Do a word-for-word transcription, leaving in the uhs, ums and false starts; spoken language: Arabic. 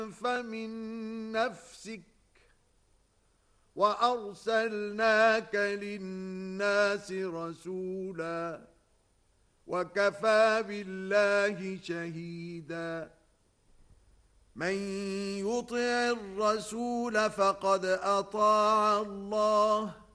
فمن نفسك وأرسلناك للناس رسولا وكفى بالله شهيدا من يطع الرسول فقد أطاع الله